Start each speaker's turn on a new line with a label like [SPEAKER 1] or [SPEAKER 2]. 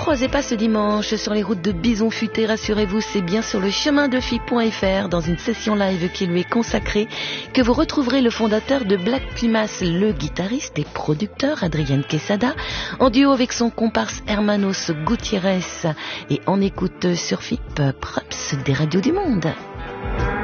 [SPEAKER 1] croisez pas ce dimanche sur les routes de Bison Futé, rassurez-vous, c'est bien sur le chemin de Fi.fr, dans une session live qui lui est consacrée, que vous retrouverez le fondateur de Black Pumas, le guitariste et producteur Adrian Quesada, en duo avec son comparse Hermanos Gutiérrez, et en écoute sur FIP, Props des radios du monde.